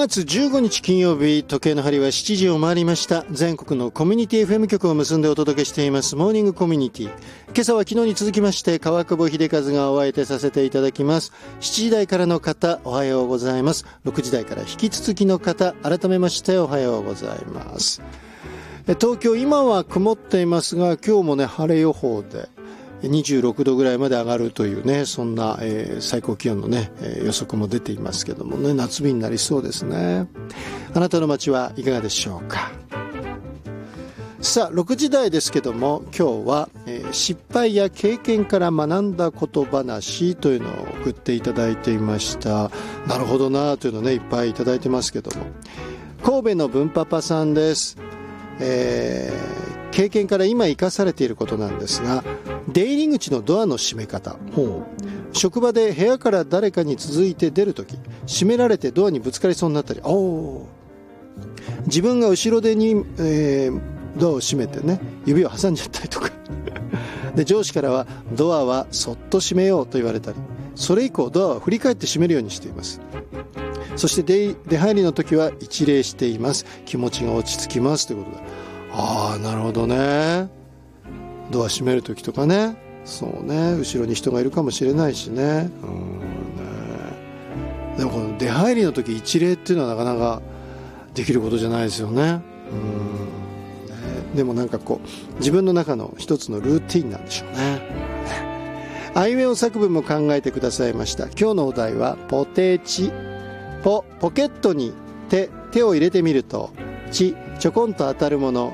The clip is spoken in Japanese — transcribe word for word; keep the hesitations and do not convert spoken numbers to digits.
がつじゅうごにち金曜日、時計の針はしちじを回りました。全国のコミュニティ エフエム 局を結んでお届けしていますモーニングコミュニティ。今朝は昨日に続きまして川久保秀和がお相手させていただきます。しちじ台からの方おはようございます。ろくじ台から引き続きの方改めましておはようございます。東京今は曇っていますが、今日もね晴れ予報でにじゅうろくどぐらいまで上がるというね、そんな、えー、最高気温のね、えー、予測も出ていますけどもね、夏日になりそうですね。あなたの街はいかがでしょうか。さあろくじ台ですけども、今日は、えー、失敗や経験から学んだこと話というのを送っていただいていました。なるほどなというのねいっぱいいただいてますけども、神戸の文パパさんです。えー、経験から今生かされていることなんですが、出入り口のドアの閉め方。ほう。職場で部屋から誰かに続いて出るとき、閉められてドアにぶつかりそうになったり、おー。自分が後ろ手に、えー、ドアを閉めてね、指を挟んじゃったりとかで、上司からはドアはそっと閉めようと言われたり、それ以降ドアは振り返って閉めるようにしています。そして 出, 出入りの時は一礼しています。気持ちが落ち着きますということで、ああなるほどね。ドア閉める時とかね、そうね、後ろに人がいるかもしれないしね。うんね。でもこの出入りの時一礼っていうのはなかなかできることじゃないですよね。うんね。でもなんかこう自分の中の一つのルーティンなんでしょうね。あいうえお作文も考えてくださいました。今日のお題はポテチ。ポ、ポケットに手、手を入れてみると、チ、ちょこんと当たるもの、